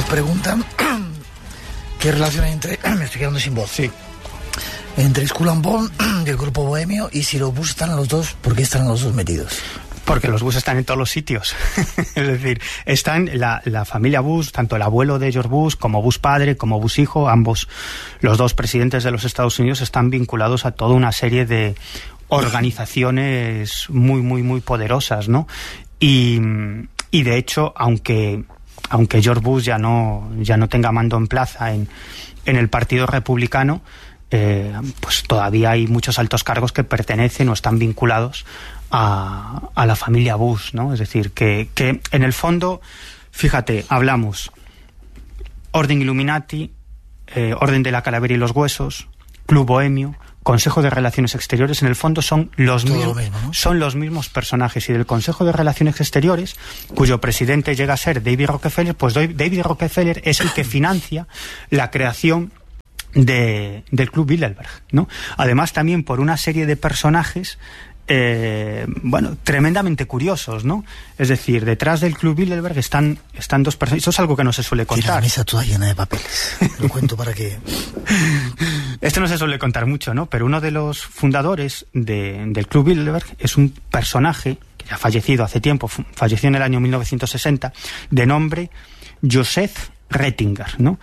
preguntan qué relación hay entre... Me estoy quedando sin voz. Sí. Entre Skull and Bones y el grupo bohemio, y si los Bush están los dos, ¿por qué están los dos metidos? Porque los Bush están en todos los sitios. Es decir, están la familia Bush, tanto el abuelo de George Bush, como Bush padre, como Bush hijo, ambos, los dos presidentes de los Estados Unidos, están vinculados a toda una serie de organizaciones muy, muy, muy poderosas, ¿no? Y de hecho, aunque George Bush ya no tenga mando en plaza en el Partido Republicano, pues todavía hay muchos altos cargos que pertenecen o están vinculados a la familia Bush, ¿no? Es decir, que en el fondo, fíjate, hablamos Orden Illuminati, Orden de la Calavera y los Huesos, Club Bohemio, Consejo de Relaciones Exteriores, en el fondo son los mismos, ¿no? Son los mismos personajes. Y del Consejo de Relaciones Exteriores, cuyo presidente llega a ser David Rockefeller, pues David Rockefeller es el que financia la creación del Club Bilderberg, ¿no? Además, también por una serie de personajes tremendamente curiosos, ¿no? Es decir, detrás del Club Bilderberg están dos personas. Eso es algo que no se suele contar. La mesa toda llena de papeles. Lo cuento para que... Esto no se suele contar mucho, ¿no? Pero uno de los fundadores del Club Bilderberg es un personaje que ya ha fallecido hace tiempo, falleció en el año 1960, de nombre Joseph Rettinger, ¿no?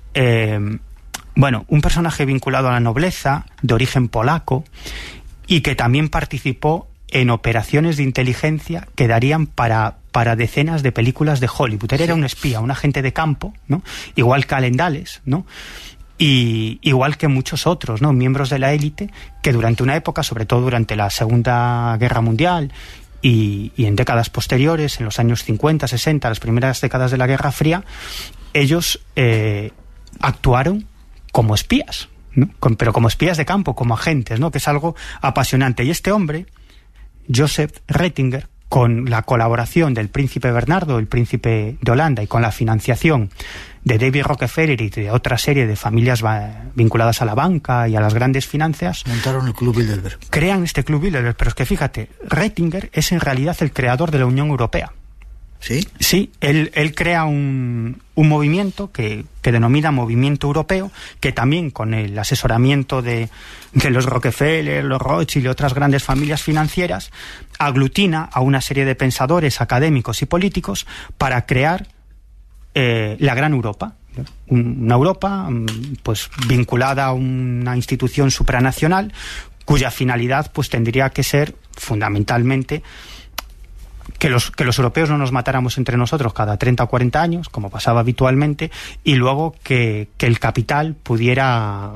Un personaje vinculado a la nobleza, de origen polaco, y que también participó en operaciones de inteligencia que darían para decenas de películas de Hollywood. Él era un espía, un agente de campo, ¿no? Igual que Allen Dulles, ¿no? Y igual que muchos otros, ¿no? Miembros de la élite que durante una época, sobre todo durante la Segunda Guerra Mundial y en décadas posteriores, en los años 50, 60, las primeras décadas de la Guerra Fría, ellos actuaron como espías, ¿no? Pero como espías de campo, como agentes, ¿no? Que es algo apasionante. Y este hombre, Joseph Rettinger, con la colaboración del príncipe Bernardo, el príncipe de Holanda, y con la financiación de David Rockefeller y de otra serie de familias vinculadas a la banca y a las grandes finanzas, montaron el Club Bilderberg. Crean este Club Bilderberg. Pero es que fíjate, Rettinger es en realidad el creador de la Unión Europea. ¿Sí? Sí, él crea un movimiento que denomina Movimiento Europeo, que también con el asesoramiento de los Rockefeller, los Rothschild y otras grandes familias financieras, aglutina a una serie de pensadores académicos y políticos para crear la Gran Europa. Una Europa pues vinculada a una institución supranacional cuya finalidad pues tendría que ser fundamentalmente que los europeos no nos matáramos entre nosotros cada 30 o 40 años, como pasaba habitualmente, y luego que el capital pudiera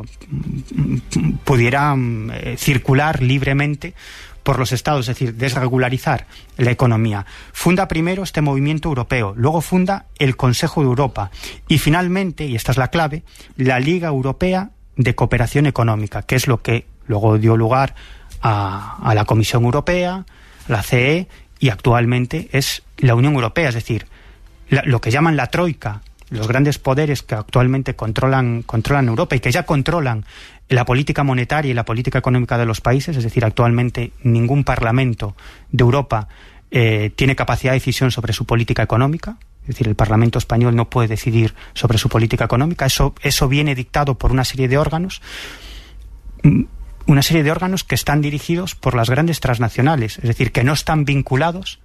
circular libremente por los estados, es decir, desregularizar la economía. Funda primero este movimiento europeo, luego funda el Consejo de Europa y finalmente, y esta es la clave, la Liga Europea de Cooperación Económica, que es lo que luego dio lugar a la Comisión Europea, la CE, y actualmente es la Unión Europea, es decir, lo que llaman la Troika, los grandes poderes que actualmente controlan Europa y que ya controlan la política monetaria y la política económica de los países. Es decir, actualmente ningún parlamento de Europa tiene capacidad de decisión sobre su política económica. Es decir, el Parlamento español no puede decidir sobre su política económica. Eso viene dictado por una serie de órganos. Una serie de órganos que están dirigidos por las grandes transnacionales, es decir, que no están vinculados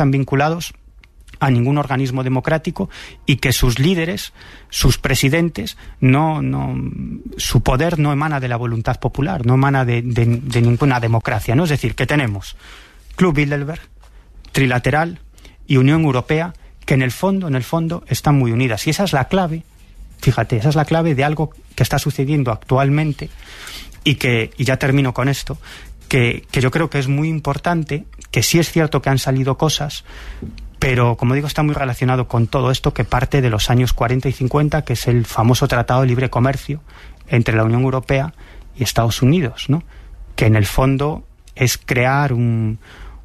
a ningún organismo democrático y que sus líderes, sus presidentes, su poder no emana de la voluntad popular, no emana de ninguna democracia, ¿no? Es decir, que tenemos Club Bilderberg, Trilateral y Unión Europea, que en el fondo están muy unidas. Y esa es la clave, fíjate, esa es la clave de algo que está sucediendo actualmente. Y ya termino con esto, que yo creo que es muy importante, que sí es cierto que han salido cosas, pero como digo, está muy relacionado con todo esto que parte de los años 40 y 50, que es el famoso Tratado de Libre Comercio entre la Unión Europea y Estados Unidos, ¿no? Que en el fondo es crear un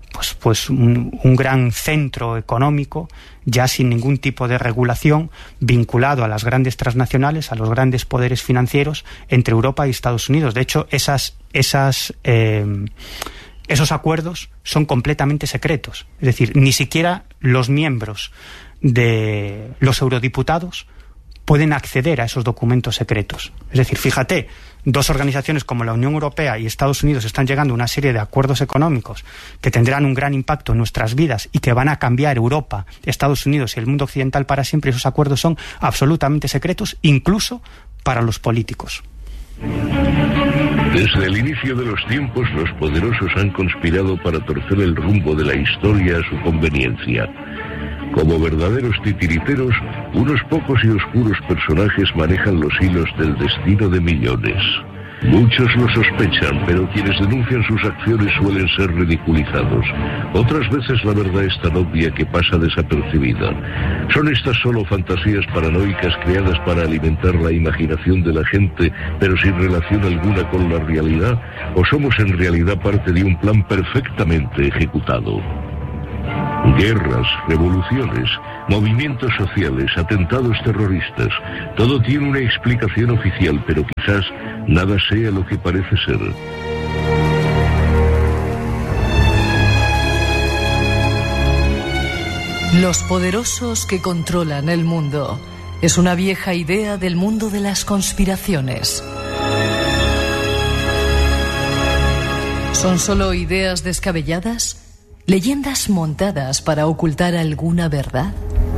gran centro económico ya sin ningún tipo de regulación, vinculado a las grandes transnacionales, a los grandes poderes financieros entre Europa y Estados Unidos. De hecho, esos acuerdos son completamente secretos. Es decir, ni siquiera los miembros de los eurodiputados pueden acceder a esos documentos secretos. Es decir, fíjate, dos organizaciones como la Unión Europea y Estados Unidos están llegando a una serie de acuerdos económicos que tendrán un gran impacto en nuestras vidas y que van a cambiar Europa, Estados Unidos y el mundo occidental para siempre. Esos acuerdos son absolutamente secretos, incluso para los políticos. Desde el inicio de los tiempos, los poderosos han conspirado para torcer el rumbo de la historia a su conveniencia. Como verdaderos titiriteros, unos pocos y oscuros personajes manejan los hilos del destino de millones. Muchos lo sospechan, pero quienes denuncian sus acciones suelen ser ridiculizados. Otras veces la verdad es tan obvia que pasa desapercibida. ¿Son estas solo fantasías paranoicas creadas para alimentar la imaginación de la gente, pero sin relación alguna con la realidad? ¿O somos en realidad parte de un plan perfectamente ejecutado? Guerras, revoluciones, movimientos sociales, atentados terroristas, todo tiene una explicación oficial, pero quizás nada sea lo que parece ser. Los poderosos que controlan el mundo es una vieja idea del mundo de las conspiraciones. ¿Son solo ideas descabelladas? ¿Leyendas montadas para ocultar alguna verdad?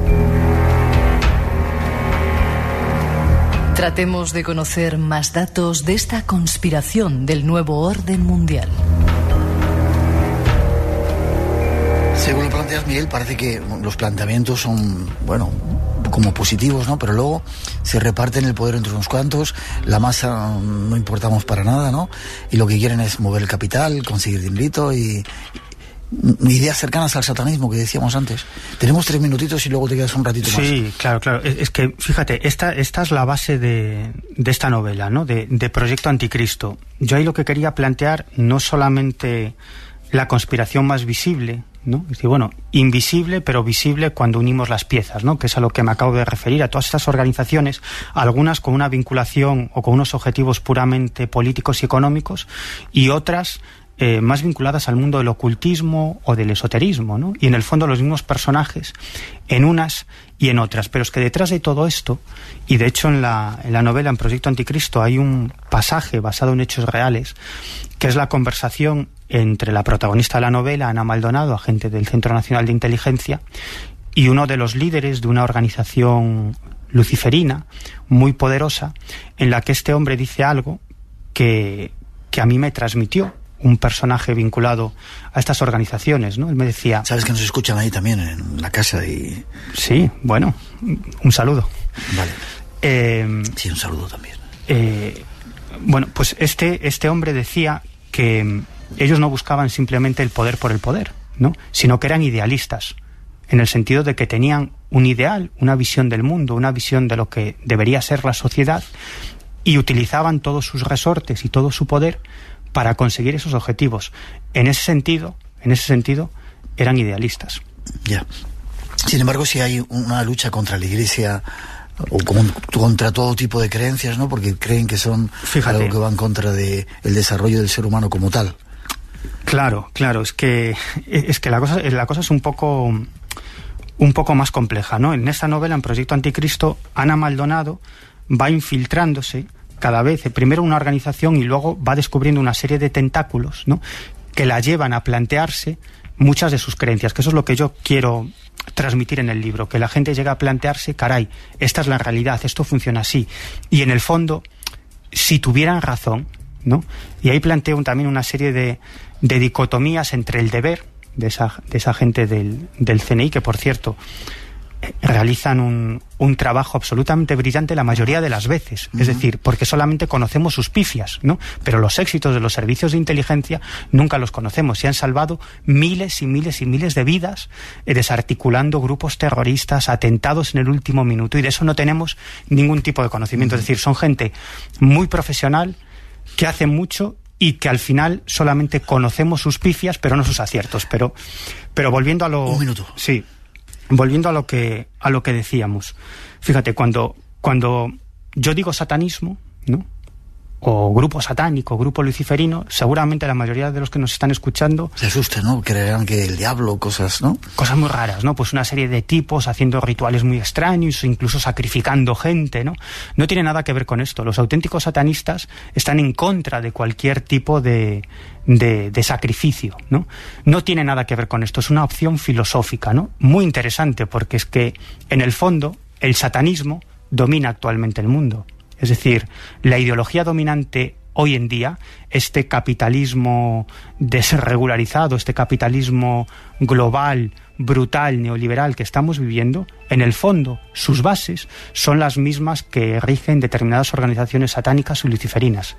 Tratemos de conocer más datos de esta conspiración del nuevo orden mundial. Según lo planteas, Miguel, parece que los planteamientos son, bueno, como positivos, ¿no? Pero luego se reparten el poder entre unos cuantos, la masa no importamos para nada, ¿no? Y lo que quieren es mover el capital, conseguir dinerito y ideas cercanas al satanismo que decíamos antes. Tenemos 3 minutitos y luego te quedas un ratito más. Sí, claro. Es que, fíjate, esta es la base de esta novela, ¿no? De Proyecto Anticristo. Yo ahí lo que quería plantear no solamente la conspiración más visible, ¿no? Es decir, bueno, invisible pero visible cuando unimos las piezas, ¿no? Que es a lo que me acabo de referir, a todas estas organizaciones, algunas con una vinculación o con unos objetivos puramente políticos y económicos, y otras más vinculadas al mundo del ocultismo o del esoterismo, ¿no? Y en el fondo los mismos personajes en unas y en otras. Pero es que detrás de todo esto, y de hecho en la novela, en Proyecto Anticristo, hay un pasaje basado en hechos reales, que es la conversación entre la protagonista de la novela, Ana Maldonado, agente del Centro Nacional de Inteligencia, y uno de los líderes de una organización luciferina muy poderosa, en la que este hombre dice algo que a mí me transmitió un personaje vinculado a estas organizaciones, ¿no? Él me decía... Sabes que nos escuchan ahí también, en la casa y... Sí, bueno, un saludo. Vale. Sí, un saludo también. Bueno, pues este hombre decía que ellos no buscaban simplemente el poder por el poder, ¿no? Sino que eran idealistas, en el sentido de que tenían un ideal, una visión del mundo, una visión de lo que debería ser la sociedad, y utilizaban todos sus resortes y todo su poder para conseguir esos objetivos. En ese sentido, eran idealistas. Ya. Sin embargo, si hay una lucha contra la Iglesia o contra todo tipo de creencias, ¿no? Porque creen que son algo que va en contra de el desarrollo del ser humano como tal. Claro. Es que la cosa es un poco más compleja, ¿no? En esta novela, en Proyecto Anticristo, Ana Maldonado va infiltrándose cada vez, primero una organización y luego va descubriendo una serie de tentáculos, ¿no? Que la llevan a plantearse muchas de sus creencias, que eso es lo que yo quiero transmitir en el libro, que la gente llega a plantearse, caray, esta es la realidad, esto funciona así, y en el fondo, si tuvieran razón, ¿no? Y ahí planteo también una serie de dicotomías entre el deber de esa gente del CNI, que por cierto realizan un trabajo absolutamente brillante la mayoría de las veces, es decir, porque solamente conocemos sus pifias, ¿no? Pero los éxitos de los servicios de inteligencia nunca los conocemos, y han salvado miles y miles y miles de vidas, desarticulando grupos terroristas, atentados en el último minuto, y de eso no tenemos ningún tipo de conocimiento. Es decir, son gente muy profesional, que hace mucho y que al final solamente conocemos sus pifias, pero no sus aciertos. Pero volviendo a lo... Un minuto. Sí. Volviendo a lo que decíamos, fíjate, cuando yo digo satanismo, ¿no? o grupo satánico, grupo luciferino, seguramente la mayoría de los que nos están escuchando se asusten, ¿no? Creerán que el diablo, cosas, ¿no? Cosas muy raras, ¿no? Pues una serie de tipos haciendo rituales muy extraños, incluso sacrificando gente, ¿no? No tiene nada que ver con esto. Los auténticos satanistas están en contra de cualquier tipo de sacrificio, ¿no? No tiene nada que ver con esto. Es una opción filosófica, ¿no? Muy interesante, porque es que, en el fondo, el satanismo domina actualmente el mundo. Es decir, la ideología dominante hoy en día, este capitalismo desregularizado, este capitalismo global, brutal, neoliberal que estamos viviendo, en el fondo, sus bases son las mismas que rigen determinadas organizaciones satánicas y luciferinas.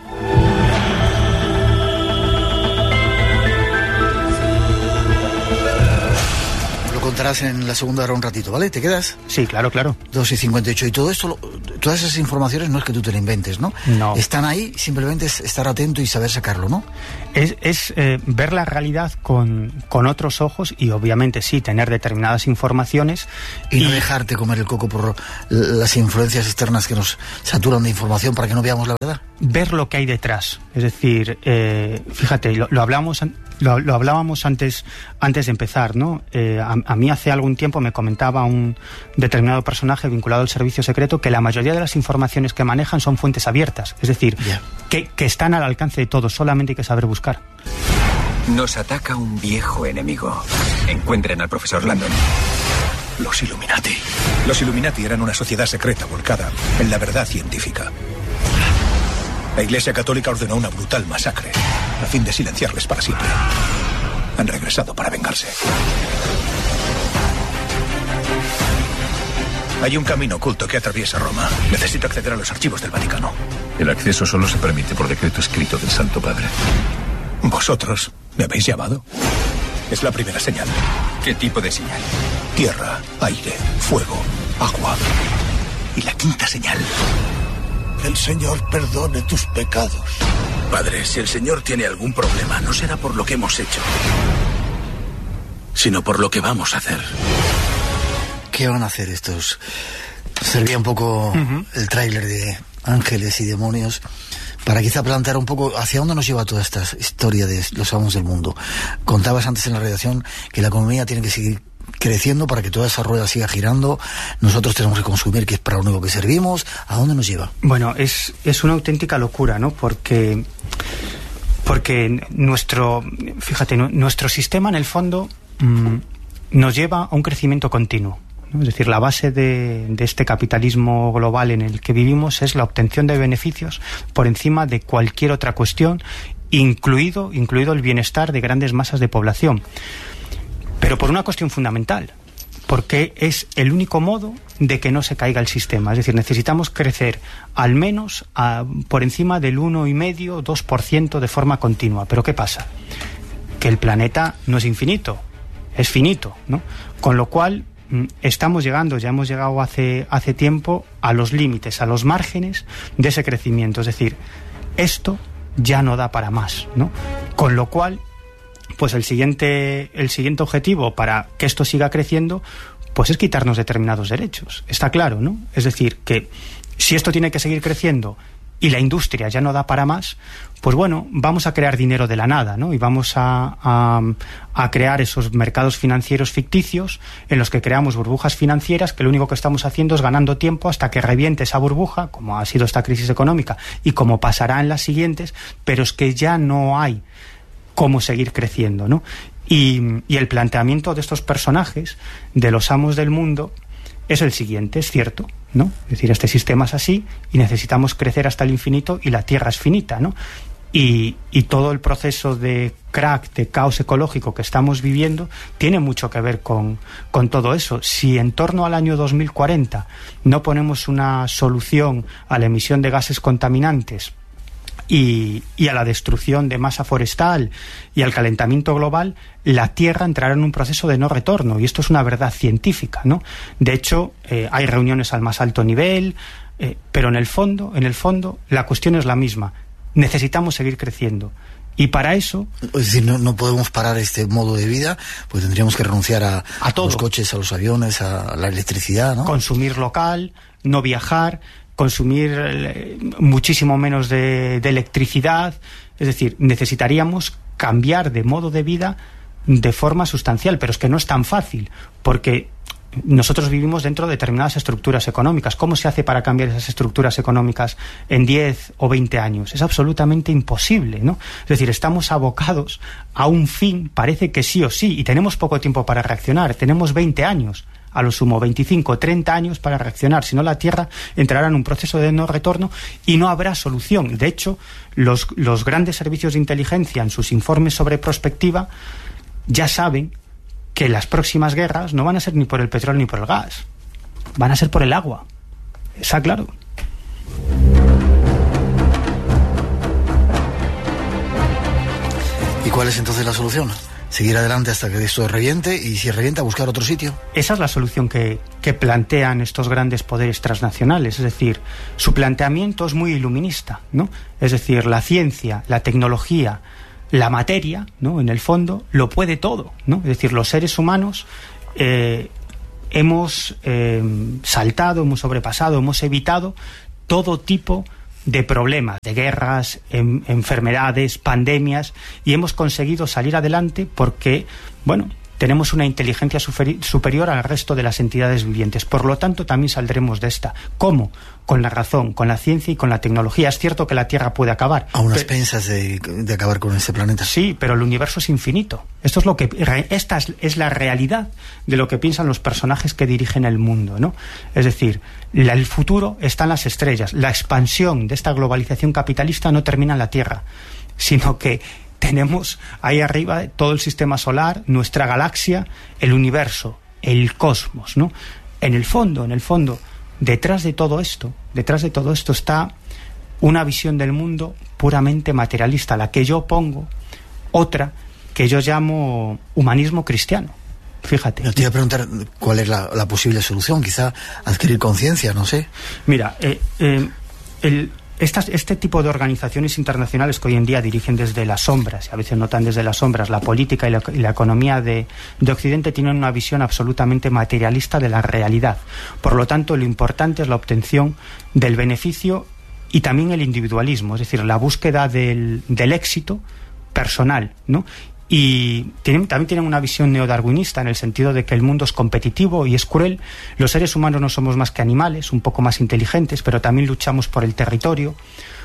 Contarás en la segunda hora un ratito, ¿vale? ¿Te quedas? Sí, claro. 2:58. Y todo esto, todas esas informaciones no es que tú te lo inventes, ¿no? No. Están ahí, simplemente es estar atento y saber sacarlo, ¿no? Es ver la realidad con otros ojos y, obviamente, sí, tener determinadas informaciones. Y no dejarte comer el coco por las influencias externas que nos saturan de información para que no veamos la verdad. Ver lo que hay detrás. Es decir, fíjate, lo hablábamos antes de empezar, ¿no? A mí hace algún tiempo me comentaba un determinado personaje vinculado al servicio secreto que la mayoría de las informaciones que manejan son fuentes abiertas, es decir, que están al alcance de todos, solamente hay que saber buscar. Nos ataca un viejo enemigo. Encuentren al profesor Landon. Los Illuminati. Los Illuminati eran una sociedad secreta volcada en la verdad científica. La Iglesia Católica ordenó una brutal masacre a fin de silenciarles para siempre. Han regresado para vengarse. Hay un camino oculto que atraviesa Roma. Necesito acceder a los archivos del Vaticano. El acceso solo se permite por decreto escrito del Santo Padre. ¿Vosotros me habéis llamado? Es la primera señal. ¿Qué tipo de señal? Tierra, aire, fuego, agua. Y la quinta señal. El Señor perdone tus pecados. Padre, si el Señor tiene algún problema, no será por lo que hemos hecho, sino por lo que vamos a hacer. ¿Qué van a hacer estos? Servía un poco el tráiler de Ángeles y Demonios para quizá plantear un poco hacia dónde nos lleva toda esta historia de los amos del mundo. Contabas antes en la redacción que la economía tiene que seguir creciendo para que toda esa rueda siga girando. Nosotros tenemos que consumir, que es para lo único que servimos. ¿A dónde nos lleva? Bueno, es una auténtica locura, ¿no? Porque nuestro sistema, en el fondo, nos lleva a un crecimiento continuo, ¿no? Es decir, la base de este capitalismo global en el que vivimos es la obtención de beneficios por encima de cualquier otra cuestión, incluido el bienestar de grandes masas de población. Pero por una cuestión fundamental, porque es el único modo de que no se caiga el sistema. Es decir, necesitamos crecer al menos por encima del 1,5-2% de forma continua. ¿Pero qué pasa? Que el planeta no es infinito, es finito, ¿no? Con lo cual ya hemos llegado hace tiempo a los límites, a los márgenes de ese crecimiento. Es decir, esto ya no da para más, ¿no? Con lo cual, pues el siguiente objetivo para que esto siga creciendo, pues es quitarnos determinados derechos. Está claro, ¿no? Es decir, que si esto tiene que seguir creciendo y la industria ya no da para más, pues bueno, vamos a crear dinero de la nada, ¿no? Y vamos a crear esos mercados financieros ficticios en los que creamos burbujas financieras que lo único que estamos haciendo es ganando tiempo hasta que reviente esa burbuja, como ha sido esta crisis económica y como pasará en las siguientes, pero es que ya no hay cómo seguir creciendo, ¿no? Y el planteamiento de estos personajes, de los amos del mundo, es el siguiente, es cierto, ¿no? Es decir, este sistema es así y necesitamos crecer hasta el infinito y la Tierra es finita, ¿no? Y todo el proceso de crack, de caos ecológico que estamos viviendo tiene mucho que ver con todo eso. Si en torno al año 2040 no ponemos una solución a la emisión de gases contaminantes y a la destrucción de masa forestal y al calentamiento global, la Tierra entrará en un proceso de no retorno, y esto es una verdad científica, ¿no? De hecho, hay reuniones al más alto nivel, pero en el fondo, la cuestión es la misma. Necesitamos seguir creciendo. Y para eso... Es decir, no podemos parar este modo de vida, pues tendríamos que renunciar a todo. Los coches, a los aviones, a la electricidad, ¿no? Consumir local, no viajar, consumir muchísimo menos de electricidad. Es decir, necesitaríamos cambiar de modo de vida de forma sustancial, pero es que no es tan fácil, porque nosotros vivimos dentro de determinadas estructuras económicas. ¿Cómo se hace para cambiar esas estructuras económicas en 10 o 20 años? Es absolutamente imposible, ¿no? Es decir, estamos abocados a un fin, parece que sí o sí, y tenemos poco tiempo para reaccionar. Tenemos 20 años, a lo sumo 25, 30 años para reaccionar. Si no, la Tierra entrará en un proceso de no retorno y no habrá solución. De hecho, los grandes servicios de inteligencia, en sus informes sobre prospectiva, ya saben que las próximas guerras no van a ser ni por el petróleo ni por el gas, van a ser por el agua. Está claro. ¿Y cuál es entonces la solución? Seguir adelante hasta que esto reviente, y si revienta, buscar otro sitio. Esa es la solución que plantean estos grandes poderes transnacionales. Es decir, su planteamiento es muy iluminista, ¿no? Es decir, la ciencia, la tecnología, la materia, ¿no?, en el fondo, lo puede todo, ¿no? Es decir, los seres humanos hemos saltado, hemos sobrepasado, hemos evitado todo tipo de problemas, de guerras, enfermedades, pandemias, y hemos conseguido salir adelante porque, bueno, tenemos una inteligencia superior al resto de las entidades vivientes. Por lo tanto, también saldremos de esta. ¿Cómo? Con la razón, con la ciencia y con la tecnología. Es cierto que la Tierra puede acabar. A unas pensas de acabar con este planeta. Sí, pero el universo es infinito. Esta es la realidad de lo que piensan los personajes que dirigen el mundo, ¿no? Es decir, el futuro está en las estrellas. La expansión de esta globalización capitalista no termina en la Tierra, sino que tenemos ahí arriba todo el sistema solar, nuestra galaxia, el universo, el cosmos, ¿no? En el fondo, detrás de todo esto está una visión del mundo puramente materialista, la que yo pongo, otra que yo llamo humanismo cristiano. Fíjate. Te iba a preguntar cuál es la posible solución, quizá adquirir conciencia, no sé. Mira, este tipo de organizaciones internacionales que hoy en día dirigen desde las sombras, y a veces no tan desde las sombras, la política y la economía de Occidente, tienen una visión absolutamente materialista de la realidad. Por lo tanto, lo importante es la obtención del beneficio y también el individualismo, es decir, la búsqueda del éxito personal, ¿no? Y también tienen una visión neodarwinista, en el sentido de que el mundo es competitivo y es cruel. Los seres humanos no somos más que animales, un poco más inteligentes, pero también luchamos por el territorio,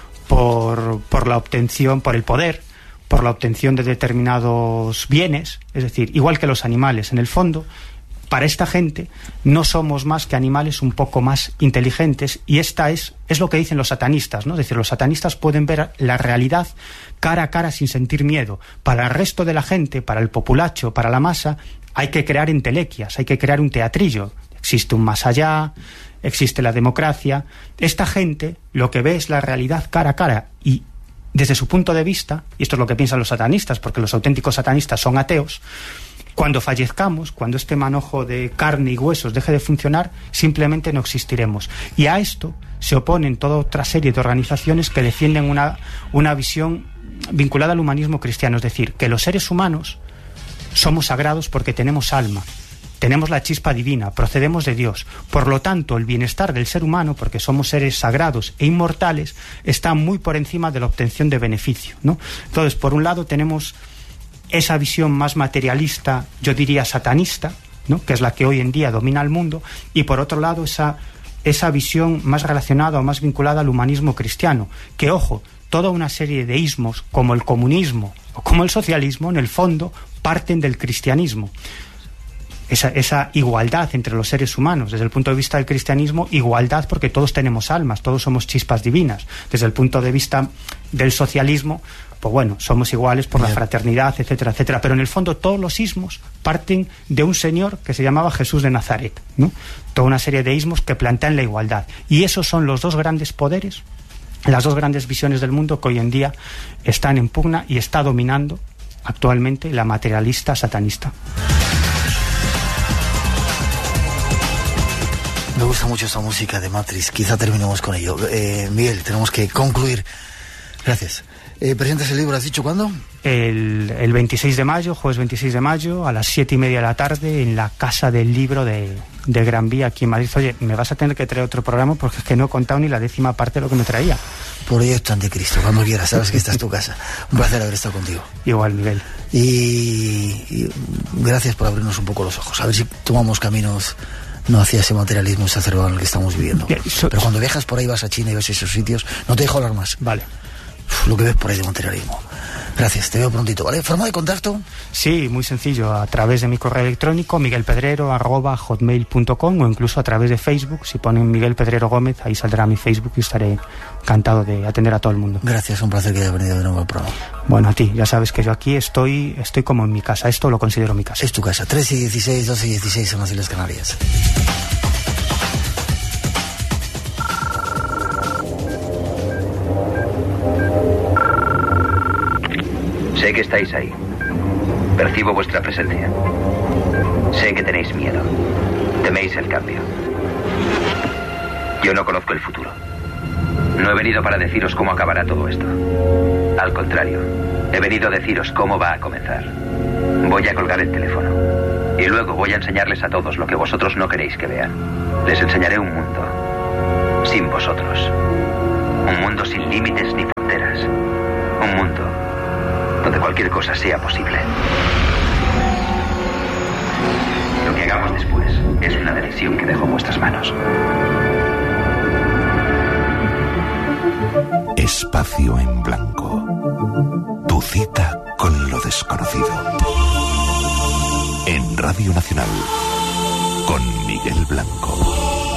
por la obtención, por el poder, por la obtención de determinados bienes. Es decir, igual que los animales, en el fondo, para esta gente no somos más que animales un poco más inteligentes, y esta es lo que dicen los satanistas, ¿no? Es decir, los satanistas pueden ver la realidad cara a cara sin sentir miedo. Para el resto de la gente, para el populacho, para la masa, hay que crear entelequias, hay que crear un teatrillo. Existe un más allá, existe la democracia. Esta gente lo que ve es la realidad cara a cara, y desde su punto de vista, y esto es lo que piensan los satanistas, porque los auténticos satanistas son ateos, cuando fallezcamos, cuando este manojo de carne y huesos deje de funcionar, simplemente no existiremos. Y a esto se oponen toda otra serie de organizaciones que defienden una visión vinculada al humanismo cristiano, es decir, que los seres humanos somos sagrados porque tenemos alma, tenemos la chispa divina, procedemos de Dios. Por lo tanto, el bienestar del ser humano, porque somos seres sagrados e inmortales, está muy por encima de la obtención de beneficio, ¿no? Entonces, por un lado tenemos esa visión más materialista, yo diría satanista, ¿no?, que es la que hoy en día domina el mundo, y por otro lado esa visión más relacionada o más vinculada al humanismo cristiano, que, ojo, toda una serie de ismos como el comunismo o como el socialismo, en el fondo, parten del cristianismo. Esa igualdad entre los seres humanos, desde el punto de vista del cristianismo, igualdad porque todos tenemos almas, todos somos chispas divinas. Desde el punto de vista del socialismo, pues bueno, somos iguales por la fraternidad, etcétera, etcétera. Pero en el fondo todos los ismos parten de un señor que se llamaba Jesús de Nazaret, ¿no? Toda una serie de ismos que plantean la igualdad. Y esos son los dos grandes poderes, las dos grandes visiones del mundo que hoy en día están en pugna y está dominando actualmente la materialista satanista. Me gusta mucho esta música de Matrix, quizá terminemos con ello. Miguel, tenemos que concluir. Gracias. ¿Presentas el libro, has dicho cuándo? El 26 de mayo, jueves 26 de mayo, a las 7:30 de la tarde, en la Casa del Libro de de Gran Vía aquí en Madrid. Oye, me vas a tener que traer otro programa porque es que no he contado ni la 10ª parte de lo que me traía. Proyecto Anticristo, cuando quieras, sabes que esta es tu casa. Un placer haber estado contigo. Igual, Miguel. Y gracias por abrirnos un poco los ojos. A ver si tomamos caminos no hacia ese materialismo exacerbado en el que estamos viviendo. Pero cuando viajas por ahí, vas a China y ves esos sitios, no te dejo hablar más. Vale. Lo que ves por ahí de materialismo. Gracias, te veo prontito, ¿vale? ¿Forma de contacto? Sí, muy sencillo, a través de mi correo electrónico miguelpedrero@hotmail.com, o incluso a través de Facebook. Si ponen Miguel Pedrero Gómez, ahí saldrá mi Facebook y estaré encantado de atender a todo el mundo. Gracias, un placer que hayas venido de nuevo al programa. Bueno, a ti, ya sabes que yo aquí estoy como en mi casa, esto lo considero mi casa. Es tu casa, 13:16, 12:16 en las Islas Canarias. Sé que estáis ahí. Percibo vuestra presencia. Sé que tenéis miedo. Teméis el cambio. Yo no conozco el futuro. No he venido para deciros cómo acabará todo esto. Al contrario, he venido a deciros cómo va a comenzar. Voy a colgar el teléfono. Y luego voy a enseñarles a todos lo que vosotros no queréis que vean. Les enseñaré un mundo sin vosotros. Un mundo sin límites ni fronteras. Un mundo donde cualquier cosa sea posible. Lo que hagamos después es una decisión que dejo en vuestras manos. Espacio en Blanco. Tu cita con lo desconocido. En Radio Nacional, con Miguel Blanco.